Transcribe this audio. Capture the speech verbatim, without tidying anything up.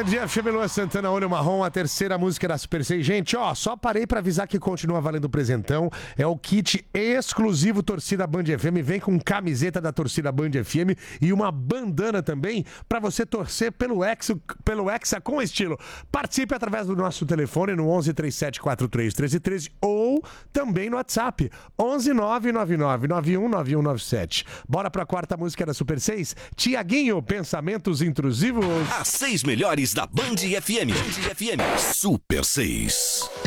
Band F M, Luan Santana, Olho Marrom, a terceira música da Super seis. Gente, ó, só parei pra avisar que continua valendo o presentão. É o kit exclusivo Torcida Band F M. Vem com camiseta da Torcida Band F M e uma bandana também pra você torcer pelo Hexa, pelo Hexa com estilo. Participe através do nosso telefone no onze, trinta e sete, quarenta e três, treze, treze ou também no WhatsApp onze, nove nove nove, nove um nove um nove sete. Bora pra quarta música da Super seis. Tiaguinho, Pensamentos Intrusivos. As seis melhores da Band F M. Band F M. Super seis.